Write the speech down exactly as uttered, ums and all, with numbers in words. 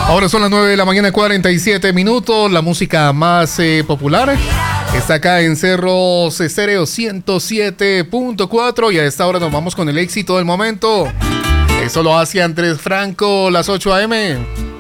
Ahora son las nueve de la mañana, cuarenta y siete minutos. La música más eh, popular está acá en Cerros Estéreo ciento siete punto cuatro. Y a esta hora nos vamos con el éxito del momento. Eso lo hace Andrés Franco, las ocho a eme.